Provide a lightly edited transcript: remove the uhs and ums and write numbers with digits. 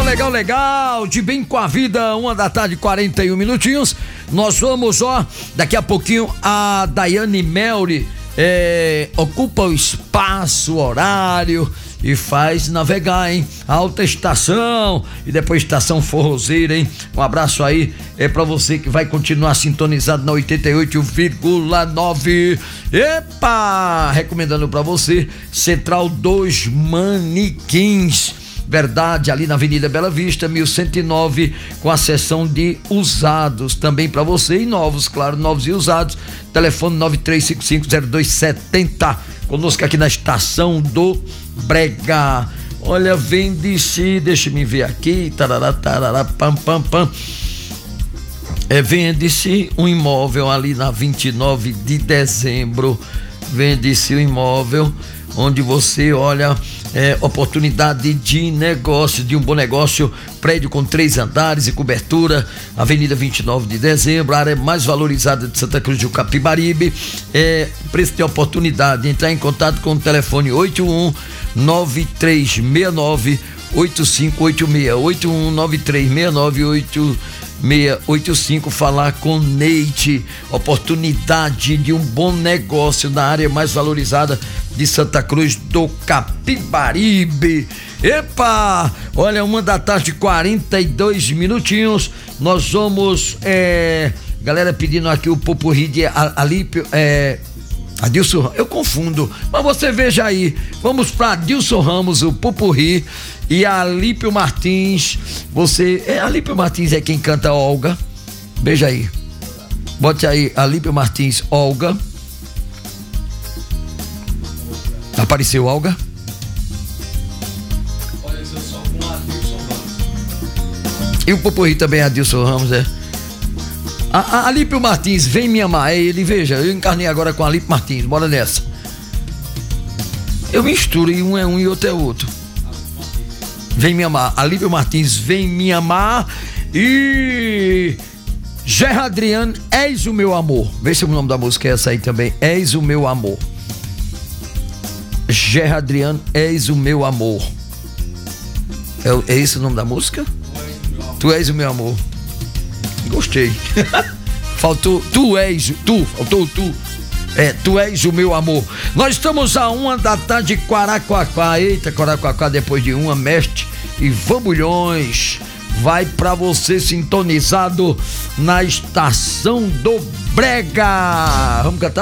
Legal, de bem com a vida, 1h da tarde, 41 minutinhos. Nós vamos, daqui a pouquinho a Daiane Melri ocupa o espaço, o horário e faz navegar, hein? Alta estação e depois estação forrozeira, hein? Um abraço aí pra você que vai continuar sintonizado na 88,9. Epa! Recomendando pra você Central dos Manequins. Verdade, ali na Avenida Bela Vista, 1109, com a seção de usados também para você, e novos, claro, novos e usados. Telefone 93550270. Conosco aqui na estação do Brega. Olha, vende-se, deixa me ver aqui, tarará, pam, pam, pam. Vende-se um imóvel ali na 29 de dezembro. Vende-se um imóvel onde você olha oportunidade de negócio, de um bom negócio, prédio com 3 andares e cobertura, Avenida 29 de dezembro, a área mais valorizada de Santa Cruz do Capibaribe. Preço de oportunidade. Entrar em contato com o telefone 819369 8586, 8193698685, falar com Neide. Oportunidade de um bom negócio na área mais valorizada de Santa Cruz do Capibaribe. Epa! Olha, 1h da tarde, 42 minutinhos. Nós vamos, galera pedindo aqui o popurrí de Alípio, Adilson, eu confundo, mas você veja aí. Vamos para Adilson Ramos, o popurrí, e Alípio Martins. Alípio Martins é quem canta Olga. Veja aí. Bote aí, Alípio Martins, Olga. Apareceu Olga? Apareceu só com Adilson Ramos. E o popurrí também é Adilson Ramos, Alípio Martins, vem me amar. Ele, veja, eu encarnei agora com Alípio Martins, bora nessa. Eu misturo, e um é um e outro é outro. Vem me amar, Alípio Martins, vem me amar. E Gerardrian, és o meu amor. Vê se o nome da música é essa aí também, és o meu amor. Gerardrian, és o meu amor. É esse o nome da música? Tu és o meu amor. Gostei. Faltou tu. Tu és o meu amor. Nós estamos a 1h da tarde, Quaraquaquá. Eita, Quaraquaquá, depois de uma, mestre e Vambulhões. Vai pra você sintonizado na estação do Brega. Vamos cantar?